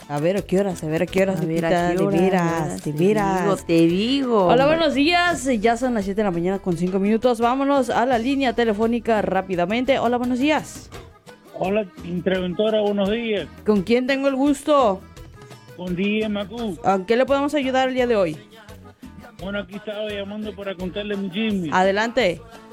A ver a qué horas, A ver, ¿a qué Lupita, hora? de veras. Te digo. Hola, buenos días. Ya son las 7 de la mañana con 5 minutos. Vámonos a la línea telefónica rápidamente. Hola, buenos días. Hola, interventora, buenos días. ¿Con quién tengo el gusto? Buen día, Macú. ¿A qué le podemos ayudar el día de hoy? Bueno, aquí estaba llamando para contarle mi chisme. Adelante.